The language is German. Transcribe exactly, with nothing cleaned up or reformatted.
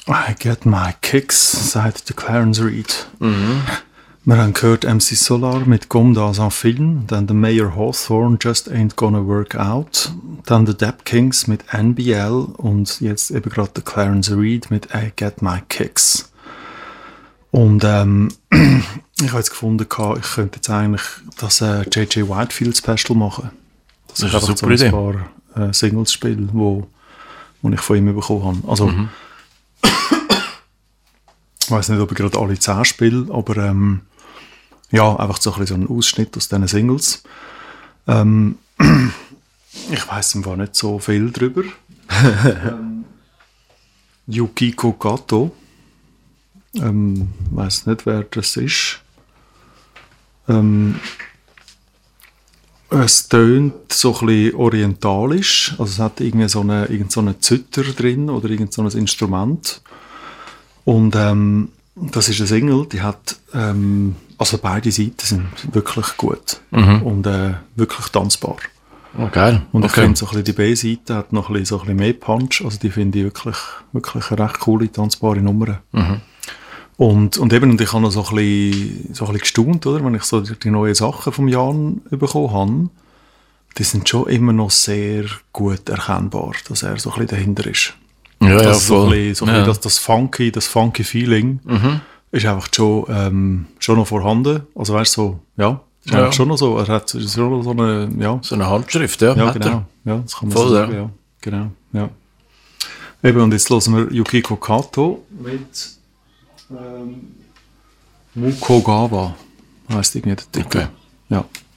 I Get My Kicks, sagt der Clarence Reid. Mhm. Wir haben gehört M C Solar mit Comme dans un film, dann der Mayor Hawthorne, Just Ain't Gonna Work Out, dann der Dap Kings mit N B L und jetzt eben gerade der Clarence Reid mit I Get My Kicks. Und ähm, ich habe jetzt gefunden, ich könnte jetzt eigentlich das äh, J J Whitefield Special machen. Das, das ist eine super so ein Idee. Paar äh, Singles spielen, wo, wo ich von ihm bekommen habe. Also, mhm. ich weiß nicht, ob ich gerade alle zehn spiele, aber ähm, ja, einfach so ein, so ein Ausschnitt aus diesen Singles. Ähm, ich weiss im Fall nicht so viel drüber. ähm, Yukiko Kato. Ähm, weiss nicht, wer das ist. Ähm, es tönt so ein bisschen orientalisch. Also es hat irgendwie so eine, irgend so eine Zither drin oder irgend so ein Instrument. Und ähm, das ist eine Single, die hat, ähm, also beide Seiten sind wirklich gut mhm. und äh, wirklich tanzbar. Oh, geil. Und ich okay. finde, so ein bisschen die B-Seite hat noch ein bisschen, so ein bisschen mehr Punch, also die finde ich wirklich, wirklich eine recht coole, tanzbare Nummer. Mhm. Und, und eben, und ich habe noch so ein bisschen, so ein bisschen gestaunt, oder, wenn ich so die, die neuen Sachen vom Jan bekommen habe, die sind schon immer noch sehr gut erkennbar, dass er so ein bisschen dahinter ist. Ja, ja, das so voll. ein bisschen, so ein ja. bisschen das, das funky, das funky Feeling mhm. ist einfach schon, ähm, schon noch vorhanden. Also weißt du, so, ja, ist ja. einfach schon noch so. Er hat ist schon noch so eine, ja. So eine Handschrift, ja. Ja, genau. Ja, das kann man voll, so sagen, ja. ja. Genau, ja. Eben, und jetzt hören wir Yukiko Kato mit ähm, Mukogawa, heisst irgendwie der Titel. Okay. Ja.